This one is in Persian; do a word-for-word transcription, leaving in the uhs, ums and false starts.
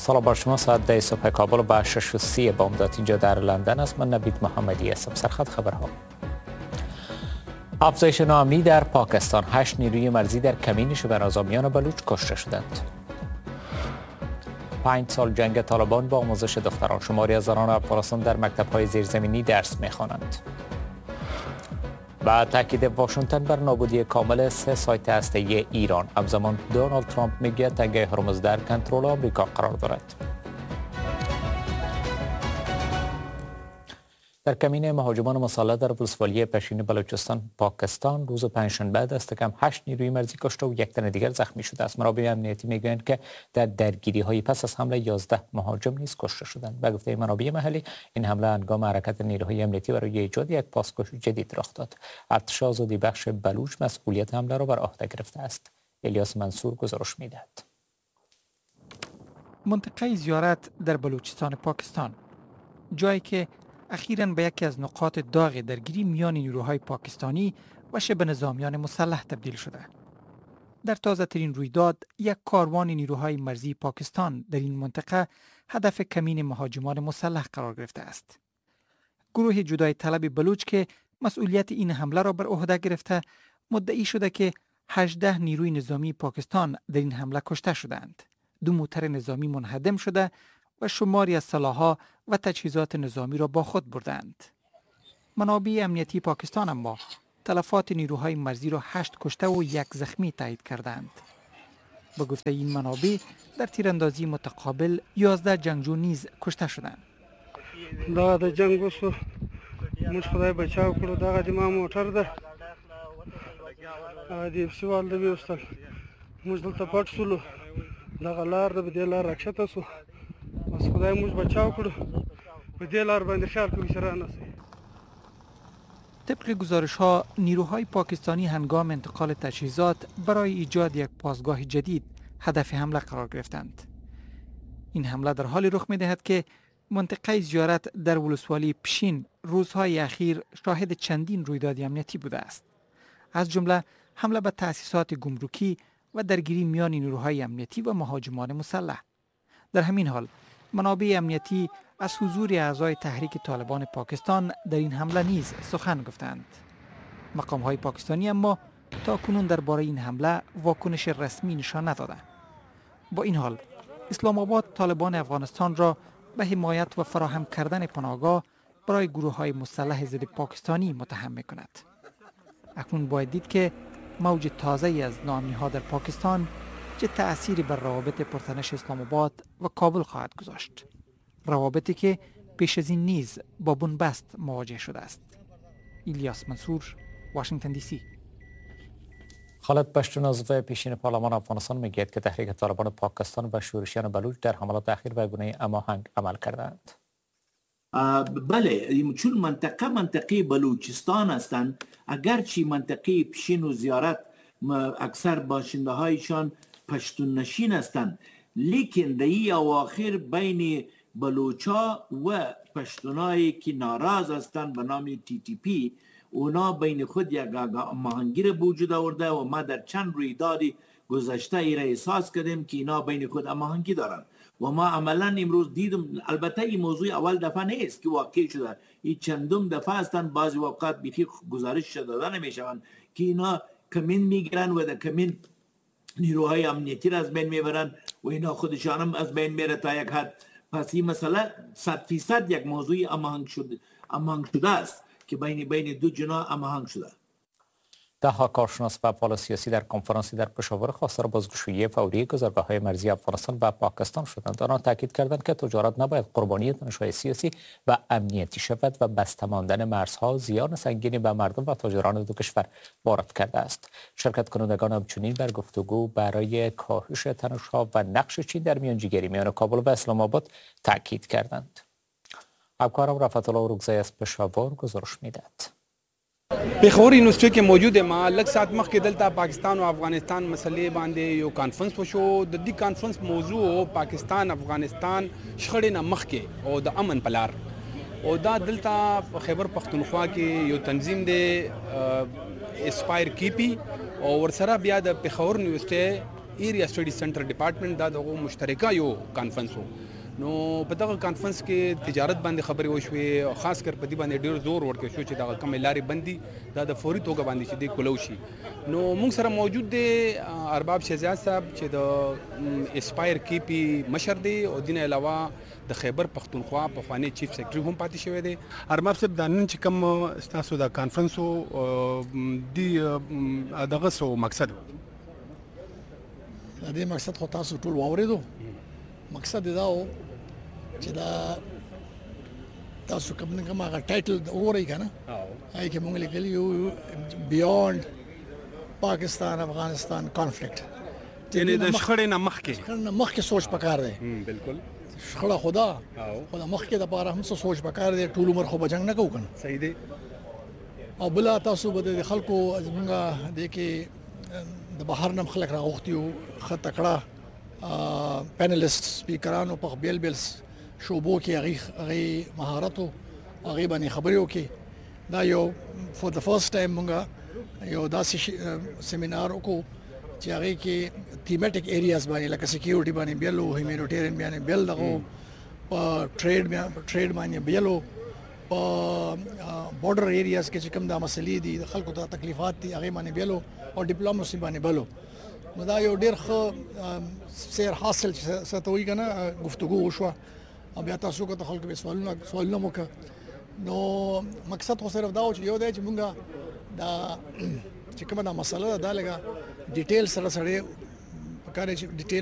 سلام بر شما. ساعت ده صبح کابل با شش و سی بامداد اینجا در لندن است. من نوید محمدی هستم. سرخط خبرها. افزایش ناامنی در پاکستان. هشت نیروی مرزی در کمین شبه‌نظامیان بلوچ کشته شدند. پنج سال جنگ طالبان با آموزش دختران. شماری از زنان افغانستان در مکتب‌های زیرزمینی درس می‌خوانند. با تاکید واشنگتن بر نابودی کامل سه سایت هسته‌ای ایران، همزمان دونالد ترامپ میگه تنگه هرمز در کنترل آمریکا قرار دارد. در کمین مهاجمان مسلح در ولسوالی پشین بلوچستان پاکستان روز پنجشنبه دست کم هشت نیروی مرزی کشته و یک تن دیگر زخمی شده است. منابع امنیتی میگویند که در درگیری های پس از حمله یازده مهاجم نیز کشته شدند. به گفته منابع محلی این حمله هنگام حرکت نیروهای امنیتی برای ایجاد یک پاسکش جدید رخ داد. ارتش آزادی بخش بلوچ مسئولیت حمله را بر عهده گرفته است. الیاس منصور گزارش میدهد. منطقه زیارت در بلوچستان پاکستان، جایی که اخیراً به یکی از نقاط داغ درگیری میان نیروهای پاکستانی و شبه نظامیان مسلح تبدیل شده. در تازه ترین رویداد، یک کاروان نیروهای مرزی پاکستان در این منطقه هدف کمین مهاجمان مسلح قرار گرفته است. گروه جدای طلب بلوچ که مسئولیت این حمله را بر عهده گرفته، مدعی شده که هجده نیروی نظامی پاکستان در این حمله کشته شدند. دو موتر نظامی منهدم شده و شماری از سلاح‌ها و تجهیزات نظامی را با خود بردند. منابع امنیتی پاکستان اما تلفات نیروهای مرزی را هشت کشته و یک زخمی تایید کردند. به گفته این منابع در تیراندازی متقابل یازده جنگجو نیز کشته شدند. دا د جنگ وسو موږ خدای بچاو کړو. دغه د ما موټر ده د سوال د وستل موږ دلته پټ شولو. دغه لار د دې لار راکښته سو. بس خدای موږ بچاو کړو. په دې لار باندې خیال کوي سره نه سي. طبق گزارش ها، نیروهای پاکستانی هنگام انتقال تجهیزات برای ایجاد یک پاسگاه جدید هدف حمله قرار گرفتند. این حمله در حالی رخ می دهد که منطقه زیارت در ولسوالی پشین روزهای اخیر شاهد چندین رویداد امنیتی بوده است. از جمله حمله به تأسیسات گمرکی و درگیری میان نیروهای امنیتی و مهاجمان مسلح. در همین حال منابع امنیتی از حضور اعضای تحریک طالبان پاکستان در این حمله نیز سخن گفتند. مقام‌های پاکستانی اما تا کنون درباره این حمله واکنش رسمی نشان ندادند. با این حال اسلام آباد طالبان افغانستان را به حمایت و فراهم کردن پناهگاه برای گروه‌های مسلح ضد پاکستانی متهم می‌کند. اکنون باید دید که موج تازه‌ای از ناامنی‌ها در پاکستان چه تأثیری بر روابط پرتنش اسلام آباد و کابل خواهد گذاشت. روابطی که پیش از این نیز با بنبست مواجه شده است. الیاس منصور، واشنگتن دی سی. خالد پشتون عضو پیشین پارلمان افغانستان میگوید که تحریک طالبان پاکستان و شورشیان بلوچ در حملات اخیر به گونه هماهنگ عمل کردند. بله، چون منطقه منطقه بلوچستان هستند، اگرچه منطقه پیشین و زیارت اکثر باشنده هایشان پشتون نشین هستند، لیکن در این اواخر بین بلوچا و پشتونایی که ناراض هستند به نام تی تی پی، اونا بین خود یک هماهنگی را به وجود آورده و ما در چند رویداد گذشته ای را احساس کردیم که اینا بین خود هماهنگی دارند و ما عملا امروز دیدم. البته این موضوع اول دفعه نیست که واقع شده، این چندم دفعه هستند. بعضی اوقات بیخی گزارش داده نمیشوند که اینا کمین میگیرن و در کمین نیروهای امنیتی را از بین میبرن و اینا خودشان هم از بین میره تا یک حد. پس این مسئله صد فیصد یک موضوع هماهنگ شده هماهنگ شده است که بین بین دو جناح هماهنگ شده. ده ها کارشناس و فعال سیاسی در کنفرانسی در پشاور خواستار بازگشایی فوری گذرگاه‌های مرزی افغانستان و پاکستان شدند. آنها تاکید کردند که تجارت نباید قربانی تنش‌های سیاسی و امنیتی شود و بسته ماندن مرزها زیان سنگینی به مردم و تاجران دو کشور وارد کرده است. شرکت کنندگان همچنین بر گفتگو برای کاهش تنش‌ها و نقش چین در میانجیگری میان کابل و اسلام آباد تاکید کردند. همکارم رفعت الله رکزی از پشاور گزارش می‌دهد. پېښور یونیورسيټي کې موجود ما لږ ساعت مخکې دلته پاکستان او افغانستان مسلې باندې یو کانفرنس وشو. د دې کانفرنس موضوع پاکستان افغانستان شخړې نه مخکې او د امن په لار او دا دلته خیبر پختونخوا کې یو تنظیم دی اسپایر کیپی او ورسره بیا د پېښور یونیورسيټي ایریا سټډي سنټر ډپارټمنټ دا د مشترکه یو کانفرنس وو نو په دغه کانفرنس کې تجارت باندې خبرې وشوې او خاص کر په دې باندې ډېر زور ورکړ شو چې دغه کم لارې بندي دا د فوري توګه باندې چې د کولو شي نو موږ سره موجود دی ارباب شهزاد صاحب چې د اسپایر کی پی مشر دی او دین علاوه د خیبر پختونخوا په خوانی چیف سیکرټری هم پاتې شوی دی. ارباب صاحب د نن چې کوم تاسو د کانفرنس دی دغه سو مقصد د دې مقصد خو تاسو ټول واوریدو. مقصد دا و چې دا تاسو کوم نه کوم هغه ټایټل اورئ کنه هاي کې مونږ لیکلی یو بیونډ پاکستان افغانستان کانفلیکټ یعنی د شخړې نه مخکې شخړې نه مخکې سوچ پکار دی. بالکل شخړه خدا خدا مخکې د پاره هم څه سوچ پکار دی. ټول عمر خو بجنګ نه کوو کنه صحیح دی. او بلا تاسو به د خلکو زمونږه د کې د بهر نم خلک راغوښتیو خط تکړه پینلیست سپیکرانو په بیل بیل شوبو کې هغه هغه مهارتو هغه باندې خبرې وکي. دا یو فور د فرست ټایم مونږه یو داسې سیمینار وکړو چې هغه کې تیمټیک ایریاز باندې لکه سکیورټي باندې بیلو هیومانیټیرین باندې بیل دغه په ټریډ ټریډ باندې بیلو په بارډر ایریاز کې چې کوم د مسلې دي د خلکو ته تکلیفات دي هغه باندې بیلو او ډیپلوماسي باندې بیلو. نو دا یو ډیر ښه سیر حاصل ستوي کنه گفتگو وشو او بیا تاسو کو ته خلکو به سوالونه سوالونه وکړه. نو مقصد خو صرف دا و چې یو دی چې مونږه دا چې کومه دا مسله ده دا لګه ډیټیل سره سره پکاره چې ډیټیل